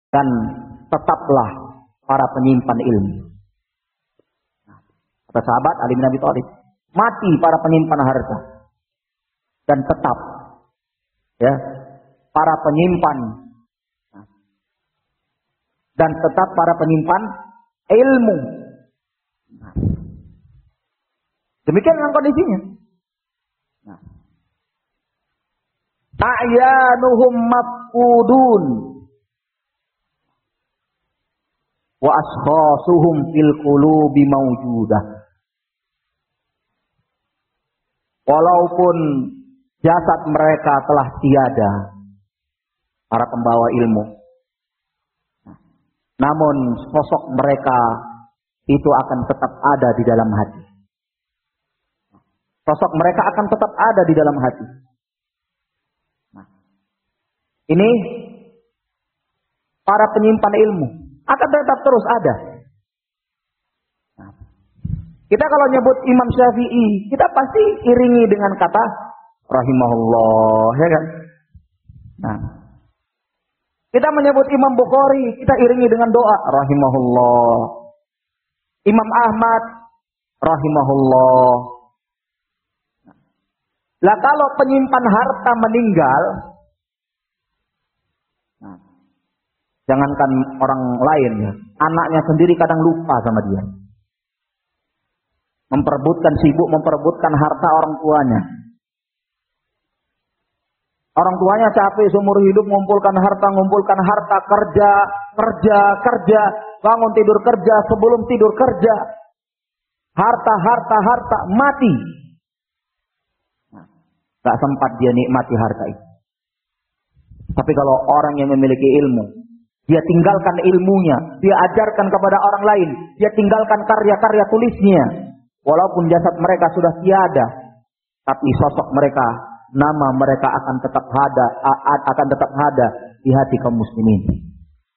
dan tetaplah para penyimpan ilmu. Kata sahabat Ali bin Abi Thalib, mati para penyimpan harta dan tetap ya para penyimpan dan tetap para penyimpan ilmu. Demikian dengan kondisinya. A'yanuhum mafqudun wa ashkhasuhum fil qulubi mawjudah. Walaupun jasad mereka telah tiada, para pembawa ilmu, namun sosok mereka itu akan tetap ada di dalam hati. Sosok mereka akan tetap ada di dalam hati. Ini para penyimpan ilmu akan tetap terus ada. Kita kalau nyebut Imam Syafi'i, kita pasti iringi dengan kata rahimahullah, ya kan? Nah, kita menyebut Imam Bukhari, kita iringi dengan doa rahimahullah. Imam Ahmad rahimahullah. Lah kalau penyimpan harta meninggal, jangankan orang lain ya, anaknya sendiri kadang lupa sama dia. Sibuk memperebutkan harta orang tuanya. Orang tuanya capek seumur hidup mengumpulkan harta, kerja, bangun tidur kerja, sebelum tidur kerja. Harta, mati. Tak sempat dia nikmati harta itu. Tapi kalau orang yang memiliki ilmu, dia tinggalkan ilmunya, dia ajarkan kepada orang lain, dia tinggalkan karya-karya tulisnya. Walaupun jasad mereka sudah tiada, tapi sosok mereka, nama mereka akan tetap ada di hati kaum muslimin.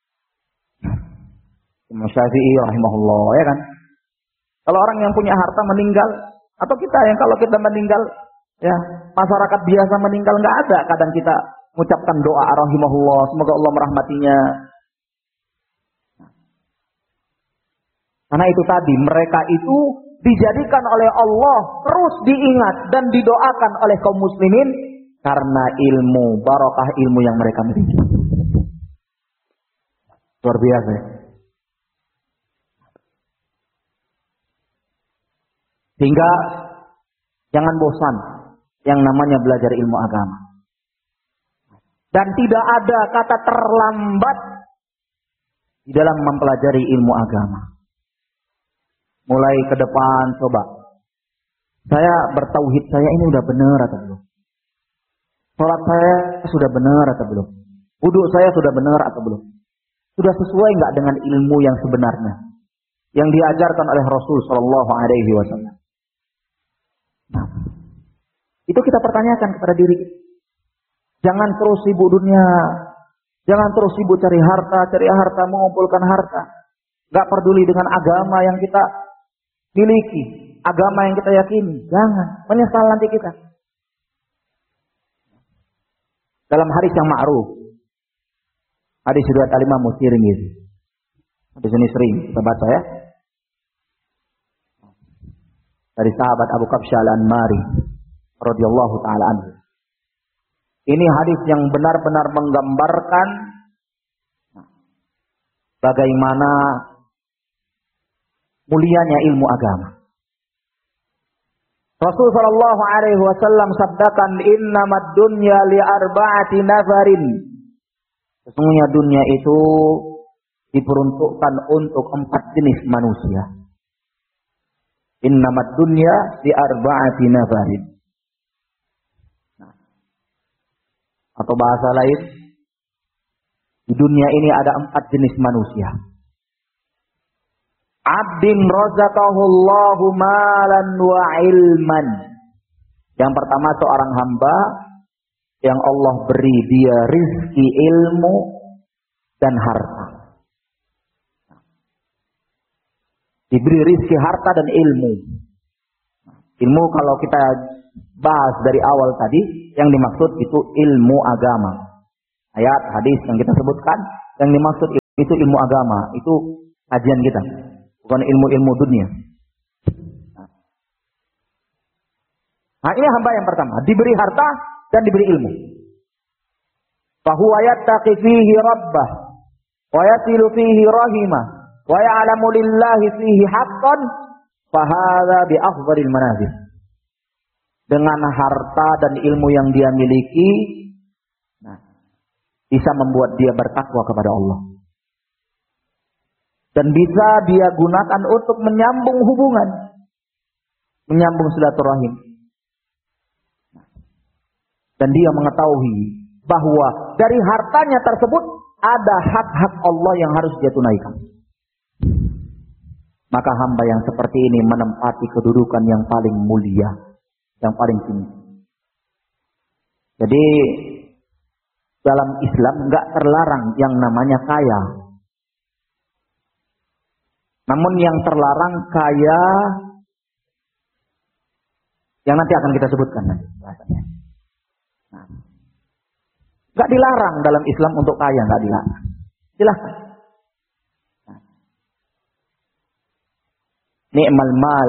Imam Syafi'i rahimahullah, ya kan? Kalau orang yang punya harta meninggal, atau kita yang kalau kita meninggal, ya masyarakat biasa meninggal, nggak ada kadang kita mengucapkan doa rahimahullah, semoga Allah merahmatinya. Karena itu tadi, mereka itu dijadikan oleh Allah terus diingat dan didoakan oleh kaum muslimin karena ilmu, barokah ilmu yang mereka miliki. Luar biasa. Sehingga jangan bosan yang namanya belajar ilmu agama. Dan tidak ada kata terlambat di dalam mempelajari ilmu agama. Mulai ke depan coba. Saya bertauhid, saya ini udah benar atau belum? Salat saya sudah benar atau belum? Wudu saya sudah benar atau belum? Sudah sesuai enggak dengan ilmu yang sebenarnya yang diajarkan oleh Rasul sallallahu alaihi wasallam? Nah, itu kita pertanyakan kepada diri kita. Jangan terus sibuk dunia. Jangan terus sibuk cari harta, mengumpulkan harta. Enggak peduli dengan agama yang kita miliki, agama yang kita yakini. Jangan, menyesal nanti kita. Dalam hadis yang ma'ruf, hadis riwayat Al-Imam Tirmidzi. Hadis ini sering kita baca ya. Dari sahabat Abu Kabsyah Al-Anmari radhiyallahu taala anhu. Ini hadis yang benar-benar menggambarkan bagaimana mulianya ilmu agama. Rasul sallallahu alaihi wasallam sabdakan, "Innamad dunya li arba'ati nafarin." Sesungguhnya dunia itu diperuntukkan untuk 4 jenis manusia. Innamad dunya li arba'ati nafarin. Atau bahasa lain, di dunia ini ada 4 jenis manusia. Abdin razaqahullahu malan wa ilman. Yang pertama seorang hamba yang Allah beri dia rizki ilmu dan harta. Diberi rizki harta dan ilmu. Ilmu kalau kita bahas dari awal tadi, yang dimaksud itu ilmu agama. Ayat, hadis yang kita sebutkan, yang dimaksud Itu ilmu agama, itu kajian kita, bukan ilmu-ilmu dunia. Nah, ini hamba yang pertama, diberi harta dan diberi ilmu. Fahuwa yattaqi fihi rabbah wa yasilu fihi rahimah wa ya'lamu lillahi fihi haqqan fahadha bi afdhalil manazil. Dengan harta dan ilmu yang dia miliki, bisa membuat dia bertakwa kepada Allah. Dan bisa dia gunakan untuk menyambung hubungan, menyambung silaturahim. Dan dia mengetahui bahwa dari hartanya tersebut ada hak-hak Allah yang harus dia tunaikan. Maka hamba yang seperti ini menempati kedudukan yang paling mulia, yang paling tinggi. Jadi dalam Islam enggak terlarang yang namanya kaya. Namun yang terlarang kaya yang nanti akan kita sebutkan nanti bahasanya. Enggak dilarang dalam Islam untuk kaya, enggak dilarang. Silakan. Ni'mal mal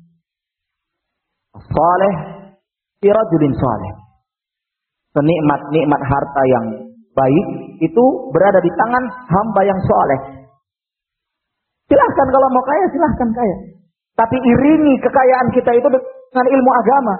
saleh fi rajulin saleh. Senikmat-nikmat harta yang baik itu berada di tangan hamba yang soleh. Silahkan kalau mau kaya, silahkan kaya. Tapi iringi kekayaan kita itu dengan ilmu agama.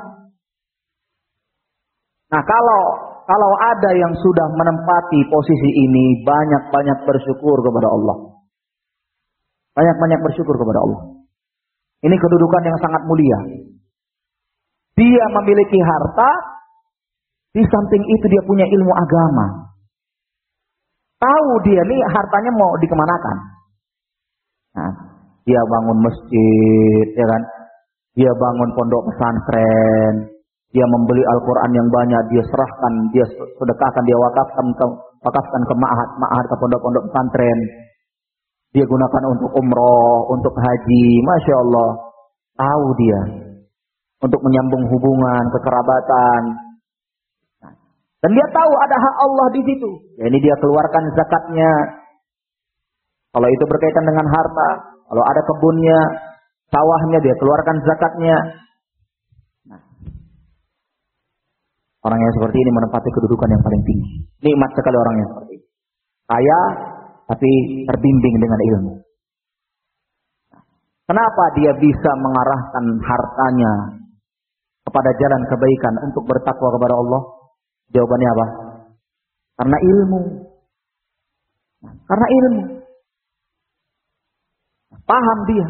Nah, kalau ada yang sudah menempati posisi ini, banyak-banyak bersyukur kepada Allah. Banyak-banyak bersyukur kepada Allah. Ini kedudukan yang sangat mulia. Dia memiliki harta, di samping itu dia punya ilmu agama. Tahu dia nih hartanya mau dikemanakan. Nah, dia bangun masjid, ya kan? Dia bangun pondok pesantren. Dia membeli Al-Quran yang banyak, dia serahkan, dia sedekahkan, dia wakafkan ke ma'had, ke pondok-pondok pesantren. Dia gunakan untuk umroh, untuk haji. Masya Allah. Tahu dia. Untuk menyambung hubungan, kekerabatan. Dan dia tahu ada hak Allah di situ. Ya, ini dia keluarkan zakatnya. Kalau itu berkaitan dengan harta, kalau ada kebunnya, sawahnya, dia keluarkan zakatnya. Nah, orang yang seperti ini menempati kedudukan yang paling tinggi. Nikmat sekali orang yang seperti ini. Kaya, tapi terbimbing dengan ilmu. Kenapa dia bisa mengarahkan hartanya kepada jalan kebaikan untuk bertakwa kepada Allah? Jawabannya apa? Karena ilmu. Karena ilmu. Paham dia.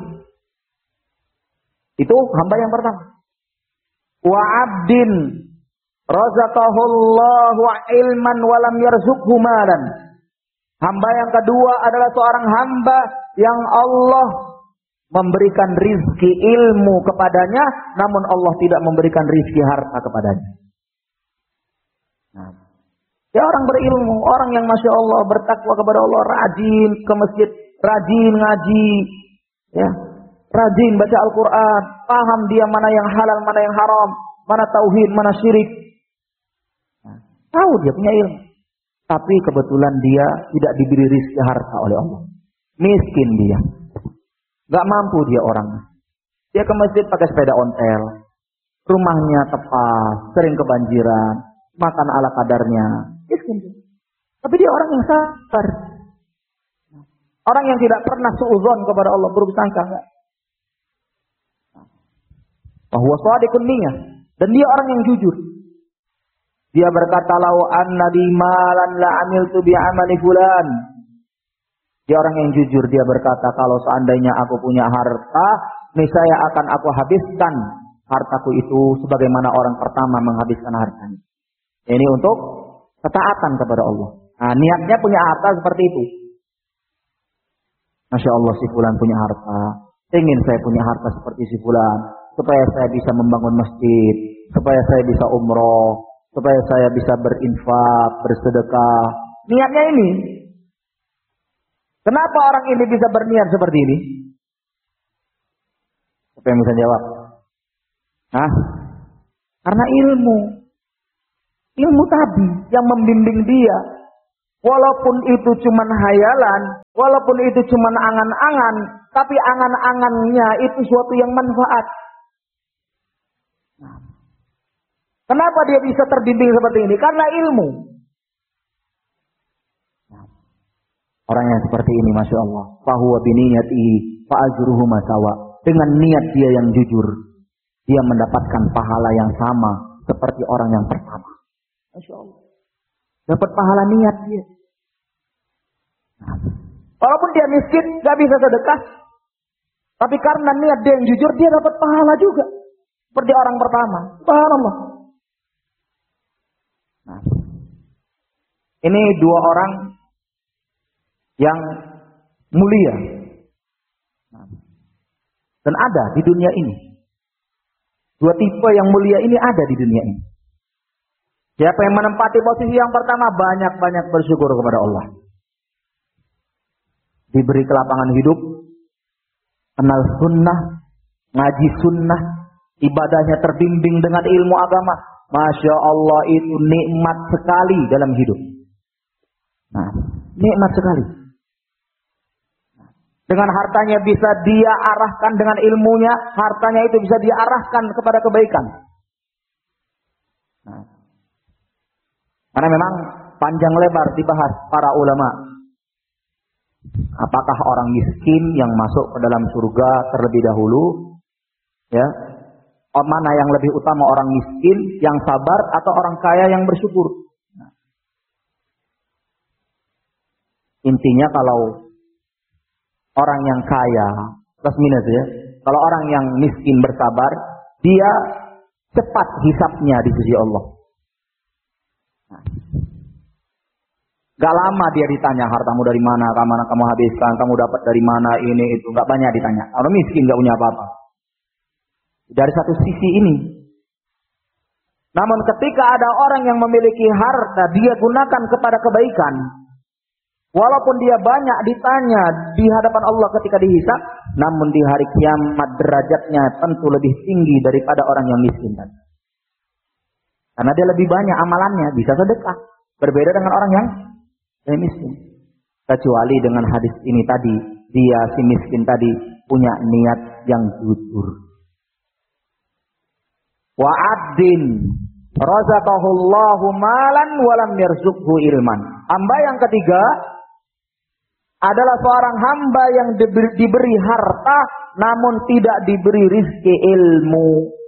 Itu hamba yang pertama. Wa 'abdin razaqahullahu ilman wa lam yarzuqhu malan. Hamba yang kedua adalah seorang hamba yang Allah memberikan rizki ilmu kepadanya, namun Allah tidak memberikan rizki harta kepadanya. Nah, ya orang berilmu, orang yang Masya Allah bertakwa kepada Allah, rajin ke masjid, rajin ngaji, ya, rajin baca Al-Quran, paham dia mana yang halal, mana yang haram, mana tauhid, mana syirik. Nah, tahu dia punya ilmu. Tapi kebetulan dia tidak diberi rizki harta oleh Allah. Miskin dia. Gak mampu dia orangnya. Dia ke masjid pakai sepeda ontel. Rumahnya tepas, sering kebanjiran. Makan ala kadarnya. Miskin dia. Tapi dia orang yang sabar. Orang yang tidak pernah suudzon kepada Allah, buruk sangka enggak. Bahwa shadiqun niyah. Dan dia orang yang jujur. Dia berkata, lau anna li malan la amiltu bi amali fulan. Dia orang yang jujur, dia berkata, kalau seandainya aku punya harta, niscaya akan aku habiskan hartaku itu sebagaimana orang pertama menghabiskan hartanya. Ini untuk ketaatan kepada Allah. Nah, niatnya punya harta seperti itu. Masya Allah, si fulan punya harta. Ingin saya punya harta seperti si fulan, supaya saya bisa membangun masjid, supaya saya bisa umroh, supaya saya bisa berinfak, bersedekah. Niatnya ini. Kenapa orang ini bisa berniat seperti ini? Siapa yang bisa jawab? Hah? Karena ilmu. Ilmu tadi yang membimbing dia. Walaupun itu cuman hayalan, walaupun itu cuman angan-angan, tapi angan-angannya itu suatu yang manfaat. Kenapa dia bisa terbimbing seperti ini? Karena ilmu. Orang yang seperti ini, Masya Allah, fahuwa biniyatihi fa'ajruhu masawa. Dengan niat dia yang jujur, dia mendapatkan pahala yang sama seperti orang yang pertama. Masya Allah. Dapat pahala niat dia. Walaupun dia miskin, gak bisa sedekah, tapi karena niat dia yang jujur, dia dapat pahala juga. Seperti orang pertama. Subhanallah. Nah, ini dua orang yang mulia. Dan ada di dunia ini. Dua tipe yang mulia ini ada di dunia ini. Siapa yang menempati posisi yang pertama, banyak-banyak bersyukur kepada Allah. Diberi kelapangan hidup, kenal sunnah, ngaji sunnah, ibadahnya terbimbing dengan ilmu agama. Masya Allah, itu nikmat sekali dalam hidup. Nah, nikmat sekali. Dengan hartanya bisa dia arahkan, dengan ilmunya, hartanya itu bisa dia arahkan kepada kebaikan. Nah, karena memang panjang lebar dibahas para ulama. Apakah orang miskin yang masuk ke dalam surga terlebih dahulu? Ya, mana yang lebih utama, orang miskin yang sabar atau orang kaya yang bersyukur? Nah, intinya kalau orang yang kaya plus minus ya, kalau orang yang miskin bersabar, dia cepat hisapnya di sisi Allah. Nah, gak lama dia ditanya, hartamu dari mana, kemana kamu habiskan, kamu dapat dari mana, ini itu. Gak banyak ditanya. Orang miskin gak punya apa-apa. Dari satu sisi ini. Namun ketika ada orang yang memiliki harta, dia gunakan kepada kebaikan. Walaupun dia banyak ditanya di hadapan Allah ketika dihisab, namun di hari kiamat derajatnya tentu lebih tinggi daripada orang yang miskin tadi. Karena dia lebih banyak amalannya, bisa sedekah. Berbeda dengan orang yang miskin. Kecuali dengan hadis ini tadi, dia si miskin tadi punya niat yang jujur. Wa 'abdin razaqahullahu malan wa lam yarzuqhu ilman. Hamba yang ketiga adalah seorang hamba yang diberi harta namun tidak diberi rizki ilmu.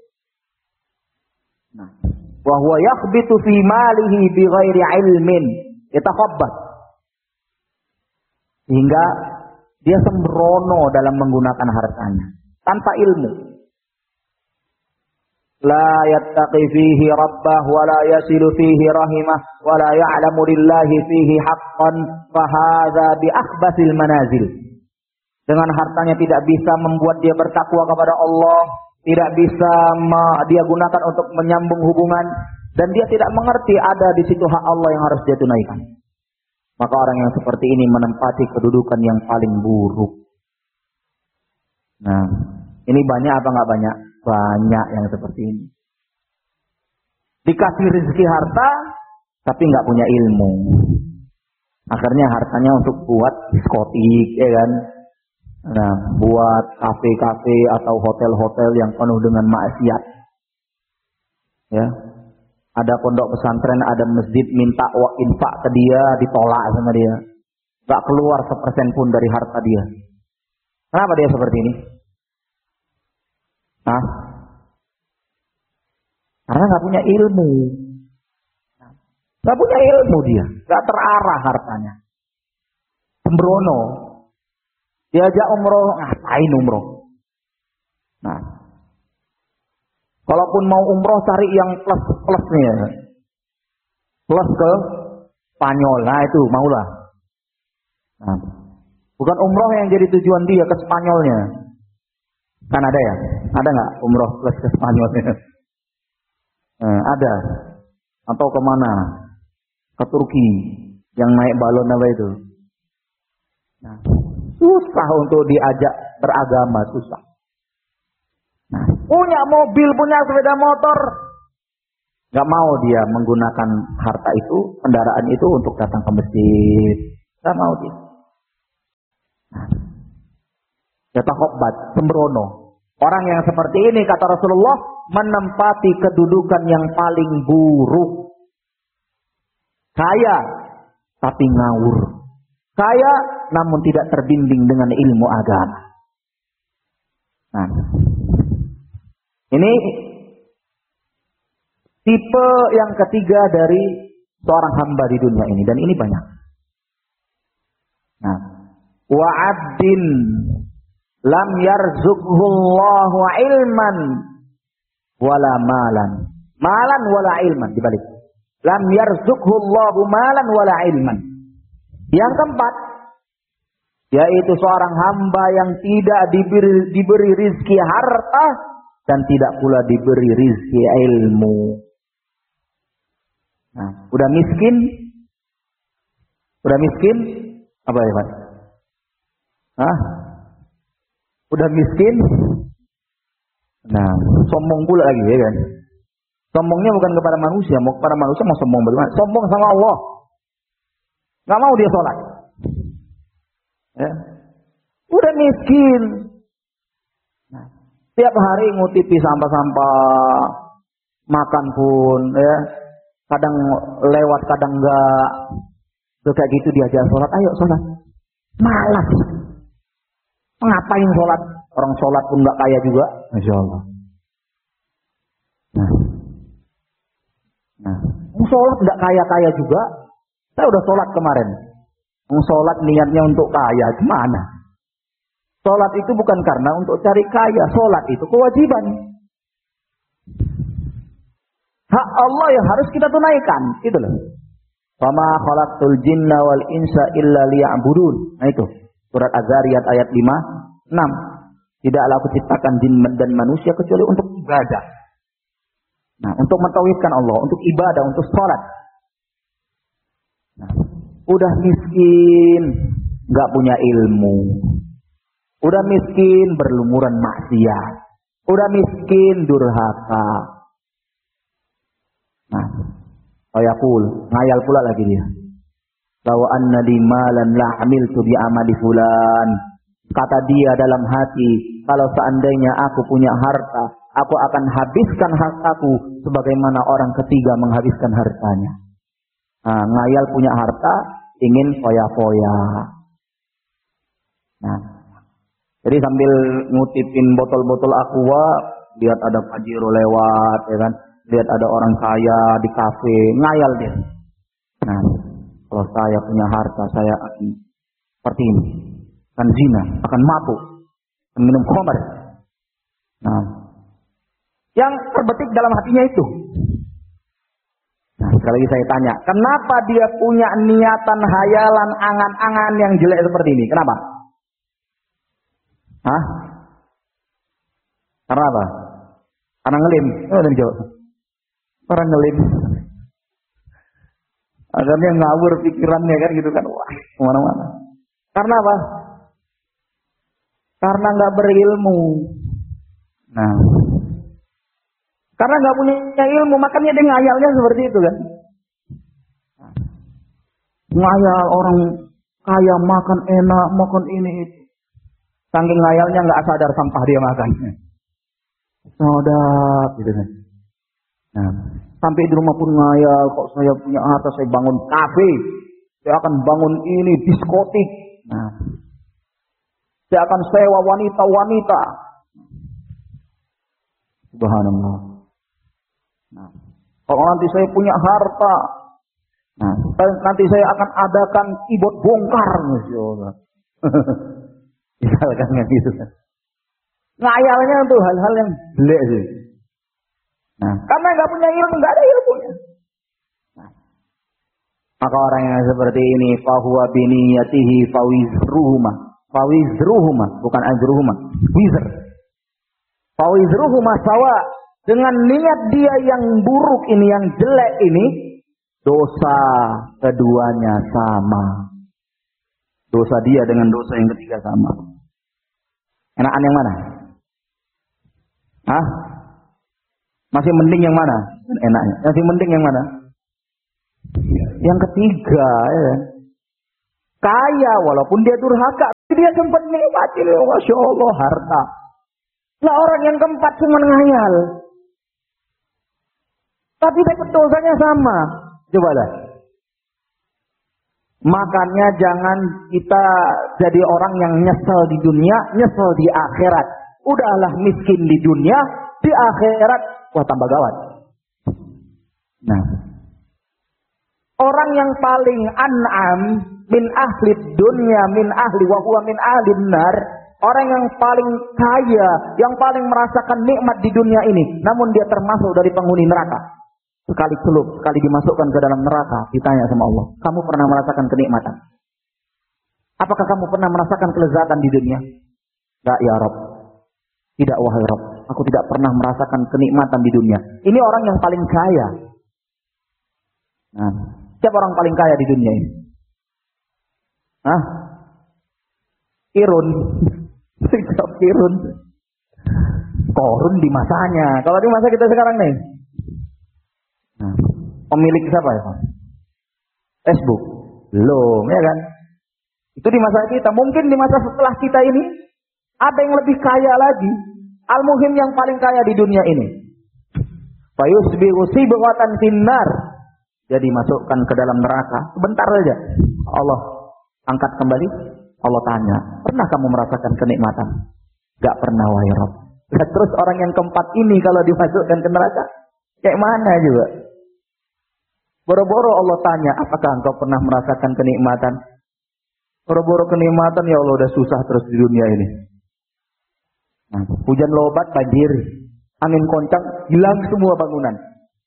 Nah, wa huwa yakhbitu fi malihi bighairi ilmin. Yatakhabbat. Sehingga dia sembrono dalam menggunakan hartanya tanpa ilmu. La yattaqi fihi rabbah wa la yasilu fihi rahimah wa la ya'lamu lillahi fihi haqqan fa hadza bi akhbasil manazil. Dengan hartanya tidak bisa membuat dia bertakwa kepada Allah, tidak bisa dia gunakan untuk menyambung hubungan, dan dia tidak mengerti ada di situ hak Allah yang harus dia tunaikan. Maka orang yang seperti ini menempati kedudukan yang paling buruk. Nah, ini banyak apa enggak banyak? Banyak yang seperti ini. Dikasih rezeki harta, tapi enggak punya ilmu. Akhirnya hartanya untuk buat diskotik, ya kan? Nah, buat kafe-kafe atau hotel-hotel yang penuh dengan maksiat. Ya. Ada pondok pesantren, ada masjid, minta infak ke dia, ditolak sama dia. Gak keluar sepersen pun dari harta dia. Kenapa dia seperti ini? Hah? Karena gak punya ilmu. Gak punya ilmu dia. Gak terarah hartanya. Sembrono. Diajak umroh, ngapain umroh? Nah, kalaupun mau umroh cari yang plus-plusnya. Plus ke Spanyol, nah itu maulah. Nah, bukan umroh yang jadi tujuan dia ke Spanyolnya. Kan ada ya? Ada nggak umroh plus ke Spanyolnya? Nah, ada. Atau kemana? Ke Turki yang naik balon apa itu? Nah, susah untuk diajak beragama, susah. Nah, punya mobil, punya sepeda motor, Nggak mau dia menggunakan harta itu, kendaraan itu untuk datang ke masjid. Nggak mau dia. Yatakhabbat, sembrono. Orang yang seperti ini, kata Rasulullah, menempati kedudukan yang paling buruk. Kaya, tapi ngawur. Kaya, namun tidak terbimbing dengan ilmu agama. Nah, ini tipe yang ketiga dari seorang hamba di dunia ini. Dan ini banyak. Nah, wa'abdin lam yarzuqhullahu ilman wala malan. Malan wala ilman, dibalik. Lam yarzuqhullahu malan wala ilman. Yang keempat, yaitu seorang hamba yang tidak diberi rizki harta dan tidak pula diberi rizki ilmu. Nah, udah miskin, apa ya Pak? Hah? Udah miskin, nah sombong pula lagi ya kan? Sombongnya bukan kepada manusia, mau kepada manusia mau sombong bagaimana? Sombong sama Allah, nggak mau dia sholat. Ya. Udah miskin, nah, tiap hari ngutipi sampah-sampah, makan pun, ya. Kadang lewat, kadang enggak. Kayak gitu diajak sholat, ayo sholat. Malas. Ngapain sholat? Orang sholat pun enggak kaya juga. Masya Allah. Nah, sholat enggak kaya-kaya juga. Saya udah sholat kemarin. Sholat niatnya untuk kaya, gimana? Sholat itu bukan karena untuk cari kaya. Sholat itu kewajiban. Hak Allah yang harus kita tunaikan, gitu loh. Fama khalaqtul jinna wal insa illa liya'budun. Nah itu, surat Az-Zariyat ayat 5, 6. Tidaklah aku ciptakan jin dan manusia kecuali untuk ibadah. Nah, untuk mentauhidkan Allah, untuk ibadah, untuk sholat. Nah, udah miskin, nggak punya ilmu. Udah miskin, berlumuran maksiat. Udah miskin, durhaka. Nah, ayakul, ngayal pula lagi dia. Lawa anna li malan la amiltu bi amali fulan. Kata dia dalam hati, kalau seandainya aku punya harta, aku akan habiskan hartaku sebagaimana orang ketiga menghabiskan hartanya. Nah, ngayal punya harta, ingin foya-foya. Nah, jadi sambil ngutipin botol-botol aqua, lihat ada pajero lewat, ya kan? Lihat ada orang kaya di kafe, ngayal dia. Nah, kalau saya punya harta, saya akan seperti ini. Akan zina, akan mabuk, akan minum khamar. Nah, yang terbetik dalam hatinya itu. Nah, sekali lagi saya tanya, kenapa dia punya niatan, hayalan, angan-angan yang jelek seperti ini? Kenapa? Hah? Karena apa? Karena ngelim. Oh, dan jawab. Orang ngelim. Akhirnya ngawur pikirannya kan gitu kan. Wah, kemana-mana. Karena apa? Karena nggak berilmu. Nah, karena nggak punya ilmu, makanya dia ngayalnya seperti itu kan. Ngayal orang kaya makan enak, makan ini itu. Saking ngayalnya nggak sadar sampah dia makan. Sadar gitu kan. Nah, sampai di rumah pun ngayal, kok saya punya harta, saya bangun kafe, saya akan bangun ini diskotik. Nah, saya akan sewa wanita-wanita. Subhanallah. Nah, kalau nanti saya punya harta, nah, nanti saya akan adakan keyboard bongkar, Masya Allah. Misalkan gitu kan. Ngayalnya untuk hal-hal yang jelek sih. Nah, karena nggak punya ilmu, nggak ada ilmunya. Nah, maka orang yang seperti ini, fahuwa biniyatihi fawizruhuma, bukan ajruhuma, wizr. Fawizruhuma sawa, dengan niat dia yang buruk ini, yang jelek ini, dosa keduanya sama. Dosa dia dengan dosa yang ketiga sama. Enakan yang mana? Hah? Masih mending yang mana? enaknya. Yang mending yang mana? Yang ketiga, ya. Kaya walaupun dia durhaka, dia sempat nikmati, masya Allah, harta. Lah orang yang keempat cuma ngayal, tapi dapat dosanya sama. Coba dah. Makanya jangan kita jadi orang yang nyesel di dunia, nyesel di akhirat. Udahlah miskin di dunia, di akhirat wah tambah gawat. Nah, orang yang paling an'am min ahli dunya min ahli wa huwa min ahli nar, orang yang paling kaya, yang paling merasakan nikmat di dunia ini, namun dia termasuk dari penghuni neraka. Sekali celup, sekali dimasukkan ke dalam neraka, ditanya sama Allah, kamu pernah merasakan kenikmatan? Apakah kamu pernah merasakan kelezatan di dunia? Enggak ya Rabb. Tidak wahai Rabb, aku tidak pernah merasakan kenikmatan di dunia. Ini orang yang paling kaya. Nah, siapa orang paling kaya di dunia ini? Hah? Irun. Irun. Korun di masanya. Kalau di masa kita sekarang nih. Nah, pemilik siapa ya? Facebook. Belum, ya kan? Itu di masa kita. Mungkin di masa setelah kita ini ada yang lebih kaya lagi. Al-Muhim yang paling kaya di dunia ini. Fayusbihu sibghatan finnar. Dia dimasukkan ke dalam neraka. Sebentar saja. Allah angkat kembali. Allah tanya, pernah kamu merasakan kenikmatan? Gak pernah wahai Rabb. Terus orang yang keempat ini kalau dimasukkan ke neraka, kayak mana juga? Boro-boro Allah tanya, apakah engkau pernah merasakan kenikmatan? Boro-boro kenikmatan, ya Allah udah susah terus di dunia ini. Nah, hujan lebat, banjir, angin kencang, hilang semua bangunan.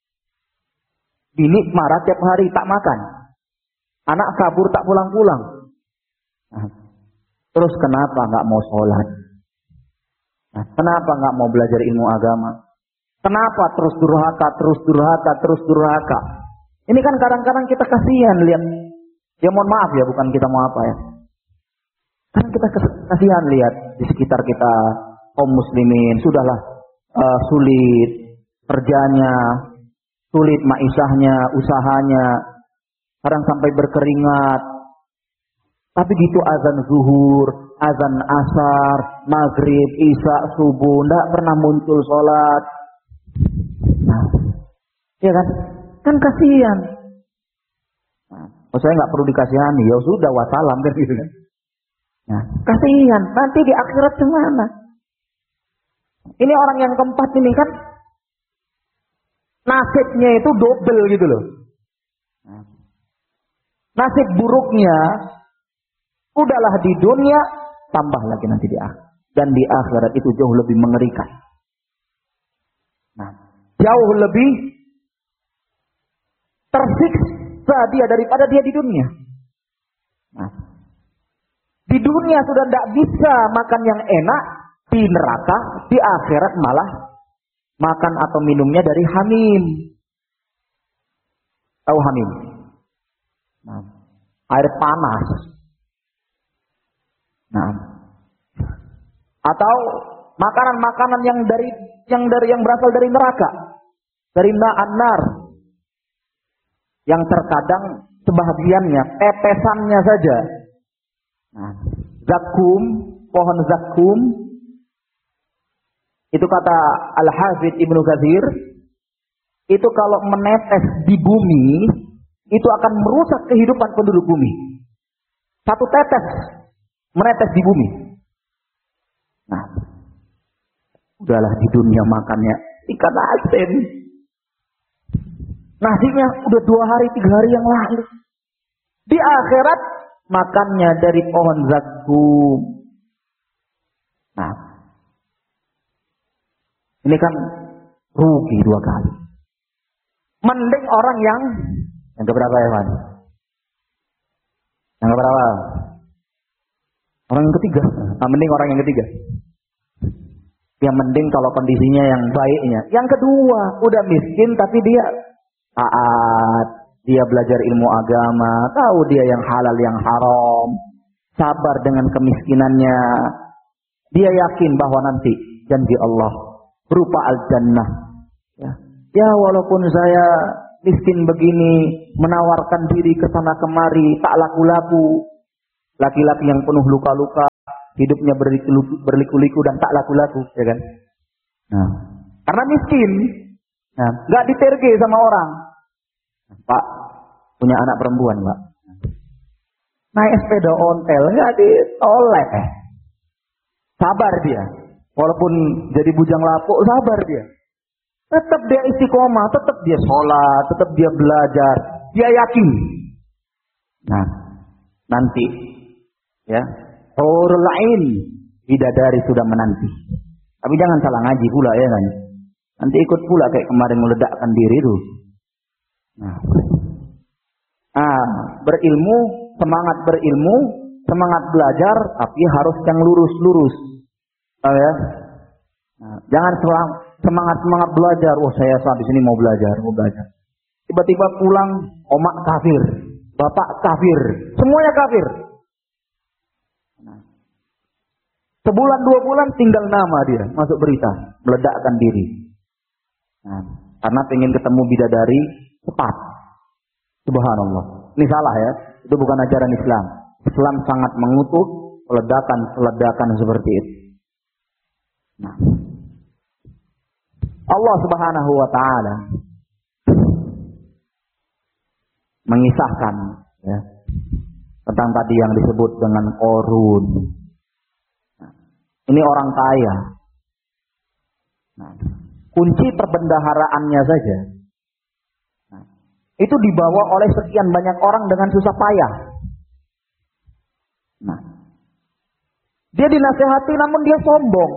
Bini marah tiap hari tak makan, anak kabur tak pulang-pulang. Nah, terus kenapa nggak mau sholat? Nah, kenapa nggak mau belajar ilmu agama? Kenapa terus durhaka, terus durhaka, terus durhaka? Ini kan kadang-kadang kita kasihan lihat. Ya mohon maaf ya, bukan kita mau apa ya. Kadang kita kasihan lihat di sekitar kita kaum muslimin sudahlah sulit kerjanya, sulit maisahnya, usahanya, kadang sampai berkeringat. Tapi gitu azan zuhur, azan asar, maghrib, isya, subuh, tidak pernah muncul sholat. Nah, ya kan? Kan kasihan. Nah, saya nggak perlu dikasihani, ya sudah wassalam kan gitu kan. Nah, kasihan. Nanti di akhirat gimana? Ini orang yang keempat ini kan nasibnya itu double gitu loh. Nah, nasib buruknya udahlah di dunia, tambah lagi nanti di akhirat. Dan di akhirat itu jauh lebih mengerikan. Nah, jauh lebih tersiksa dia daripada dia di dunia. Nah, di dunia sudah tidak bisa makan yang enak, di neraka, di akhirat malah makan atau minumnya dari hamim. Tahu hamim? Nah, air panas. Nah, atau makanan-makanan yang berasal dari neraka, dari na'an-nar, yang terkadang sebahagiannya tetesannya saja. Nah, zakum, pohon zakum, itu kata Al-Hafidz Ibnu Katsir, itu kalau menetes di bumi, itu akan merusak kehidupan penduduk bumi. Satu tetes menetes di bumi. Nah, udahlah di dunia makannya ikan asin. Nasinya udah 2 hari 3 hari yang lalu. Di akhirat makannya dari pohon zakum. Nah, ini kan rugi 2 kali. Mending orang yang keberapa ya Mas? Yang keberapa? Orang yang ketiga. Nah, mending orang yang ketiga. Yang mending kalau kondisinya yang baiknya. Yang kedua, udah miskin tapi dia taat, dia belajar ilmu agama, tahu dia yang halal yang haram, sabar dengan kemiskinannya. Dia yakin bahwa nanti janji Allah berupa al-jannah. Ya. Ya walaupun saya miskin begini, menawarkan diri ke sana kemari, tak laku-laku. Laki-laki yang penuh luka-luka, hidupnya berliku-liku dan tak laku-laku, ya kan? Nah, karena miskin, nah, nggak diterge sama orang. Pak, punya anak perempuan, Pak. Naik sepeda ontel, nggak ditoleh. Sabar dia. Walaupun jadi bujang lapuk, sabar dia. Tetap dia istiqomah, tetap dia sholat, tetap dia belajar. Dia yakin. Nah, nanti, ya, hurul ain, bidadari sudah menanti. Tapi jangan salah ngaji pula ya kan. Nanti ikut pula kayak kemarin meledakkan diri itu. Nah, berilmu, semangat belajar, tapi harus yang lurus-lurus. Tahu ya? Nah, jangan semangat belajar. Oh, saya habis ini mau belajar. Tiba-tiba pulang, omak kafir, bapak kafir, semuanya kafir. Nah, sebulan 2 bulan tinggal nama dia masuk berita, meledakkan diri. Nah, karena pengen ketemu bidadari cepat. Subhanallah. Ini salah ya. Itu bukan ajaran Islam. Islam sangat mengutuk peledakan seperti itu. Nah, Allah Subhanahu wa taala mengisahkan ya, tentang tadi yang disebut dengan Qarun. Nah, ini orang kaya. Nah, kunci perbendaharaannya saja itu dibawa oleh sekian banyak orang dengan susah payah. Nah, dia dinasehati namun dia sombong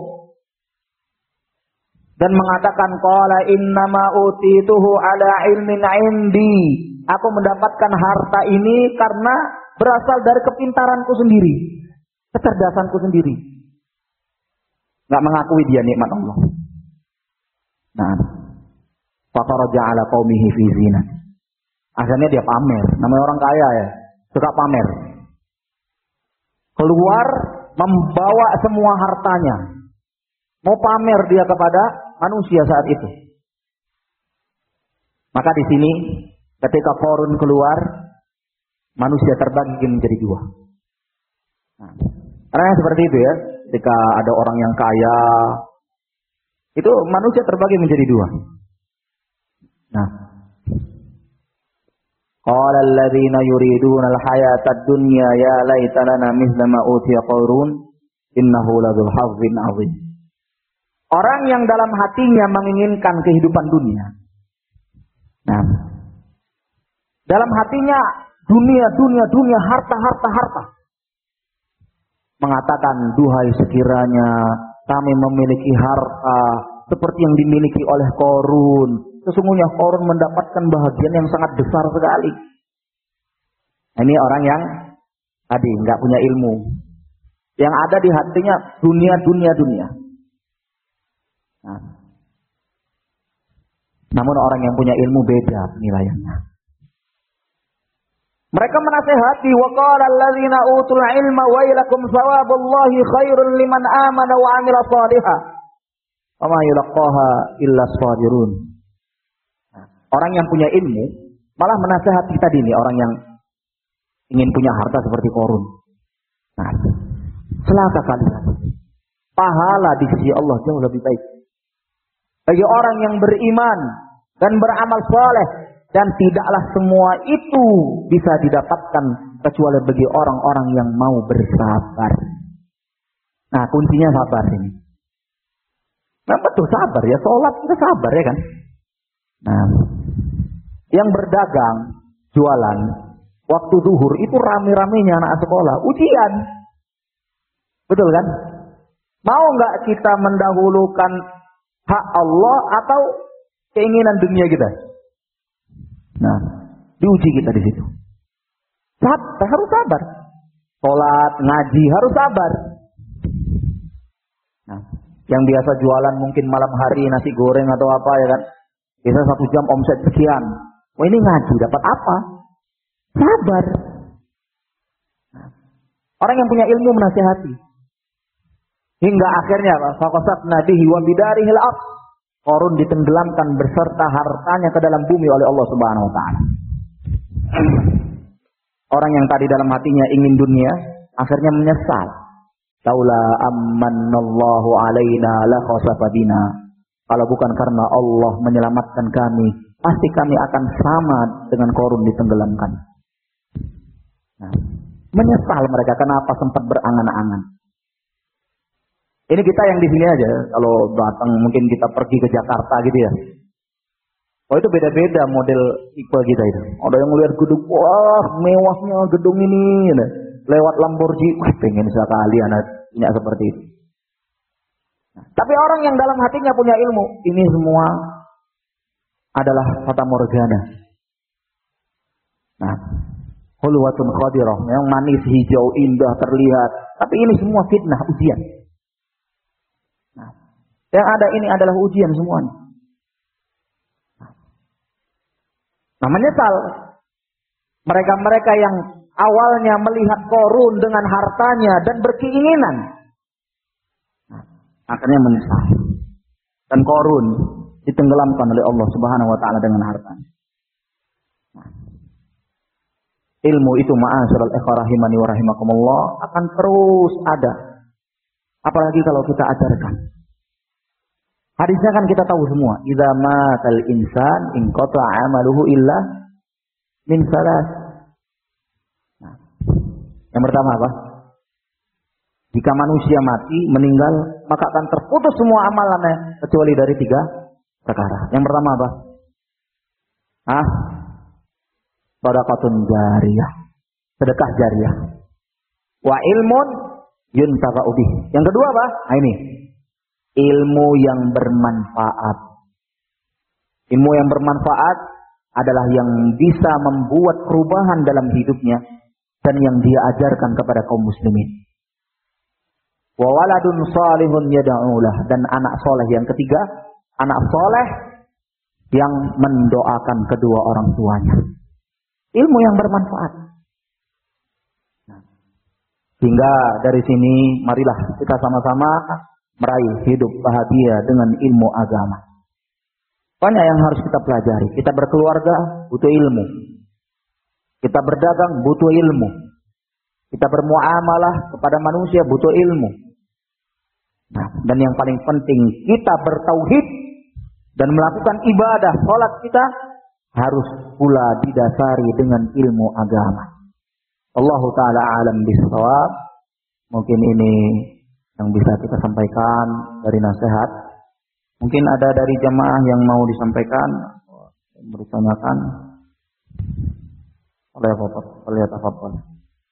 dan mengatakan qala innama utituhu ala ilmin indi. Aku mendapatkan harta ini karena berasal dari kepintaranku sendiri, kecerdasanku sendiri. Enggak mengakui dia nikmat Allah. Nah, fataraja ala qaumihi fi zinah. Akhirnya dia pamer. Namanya orang kaya ya, suka pamer. Keluar membawa semua hartanya. Mau pamer dia kepada manusia saat itu. Maka di sini ketika Qarun keluar, manusia terbagi menjadi 2. Nah, karena seperti itu ya. Ketika ada orang yang kaya, itu manusia terbagi menjadi 2. Nah, qala alladziina yuriduuna al-hayaata ad-dunya ya laita lana mithla ma utiya Qarun innahu ladzul hazzin 'adzim. Orang yang dalam hatinya menginginkan kehidupan dunia. Nah, dalam hatinya dunia, harta. Mengatakan, duhai sekiranya kami memiliki harta seperti yang dimiliki oleh Qarun. Sesungguhnya Qarun mendapatkan bahagian yang sangat besar sekali. Nah, ini orang yang tadi nggak punya ilmu. Yang ada di hatinya dunia. Nah, namun orang yang punya ilmu beda penilaiannya. Mereka menasehati, wa qala alladziina utul ilma wailakum thawabullahi khairun liman amana wa 'amila shalihan. Wa ma yulaqaha illa shadhirun. Orang yang punya ilmu malah menasehati tadi nih orang yang ingin punya harta seperti Qarun. Nah, celaka kalian. Pahala di sisi Allah jauh lebih baik bagi orang yang beriman dan beramal saleh, dan tidaklah semua itu bisa didapatkan kecuali bagi orang-orang yang mau bersabar. Nah, kuncinya sabar ini. Nah, betul sabar ya, sholat kita sabar ya kan. Nah, yang berdagang, jualan, waktu zuhur itu rame-ramenya anak sekolah, ujian. Betul kan? Mau nggak kita mendahulukan hak Allah atau keinginan dunia kita? Nah, diuji kita di situ. Harus sabar. Sholat, ngaji, harus sabar. Nah, yang biasa jualan mungkin malam hari nasi goreng atau apa ya kan? Bisa 1 jam omset sekian. Wah, ini ngaji dapat apa? Sabar. Nah, orang yang punya ilmu menasihati. Hingga akhirnya faqasatna bihi wa bidarihil ardh. Qarun ditenggelamkan beserta hartanya ke dalam bumi oleh Allah Subhanahu wa taala. Orang yang tadi dalam hatinya ingin dunia, akhirnya menyesal. Laula ammanallahu alaina la khasafa bina. Kalau bukan karena Allah menyelamatkan kami, pasti kami akan sama dengan Qarun ditenggelamkan. Nah, menyesal mereka kenapa sempat berangan-angan. Ini kita yang di sini aja, kalau datang mungkin kita pergi ke Jakarta gitu ya. Oh itu beda-beda model tipe kita itu. Ada yang melihat gedung, wah mewahnya gedung ini. Lewat Lamborghini, wah pengen sekali anak punya seperti itu. Nah, tapi orang yang dalam hatinya punya ilmu, ini semua adalah fata morgana. Nah, hulwatun khadirah, yang manis, hijau, indah, terlihat. Tapi ini semua fitnah, ujian. Nah, yang ada ini adalah ujian semuanya. Nah, menyesal mereka-mereka yang awalnya melihat Qarun dengan hartanya dan berkeinginan, nah, akhirnya menyesal. Dan Qarun ditenggelamkan oleh Allah Subhanahu wa taala dengan hartanya. Nah, ilmu itu ma'asyiral ikhwah rahimani wa rahimakumullah akan terus ada. Apalagi kalau kita ajarkan. Hadisnya kan kita tahu semua. Idza matal insan inqata 'amaluhu illa min salas. Nah, yang pertama apa? Jika manusia mati, meninggal, maka akan terputus semua amalannya kecuali dari 3 perkara. Yang pertama apa? Shadaqatun jariyah. Sedekah jariyah. Wa ilmun yuntafa'u bih. Yang kedua apa? Nah ini. Ilmu yang bermanfaat. Ilmu yang bermanfaat adalah yang bisa membuat perubahan dalam hidupnya dan yang dia ajarkan kepada kaum muslimin. Wa waladun salihun yad'ulah, dan anak soleh yang ketiga, anak soleh yang mendoakan kedua orang tuanya. Ilmu yang bermanfaat. Sehingga dari sini marilah kita sama-sama meraih hidup bahagia dengan ilmu agama. Banyak yang harus kita pelajari. Kita berkeluarga butuh ilmu. Kita berdagang butuh ilmu. Kita bermuamalah kepada manusia butuh ilmu. Nah, dan yang paling penting kita bertauhid dan melakukan ibadah salat kita harus pula didasari dengan ilmu agama. Allahu ta'ala alam bisawab. Mungkin ini yang bisa kita sampaikan dari nasihat. Mungkin ada dari jamaah yang mau disampaikan, bertanyakan. Oleh apa?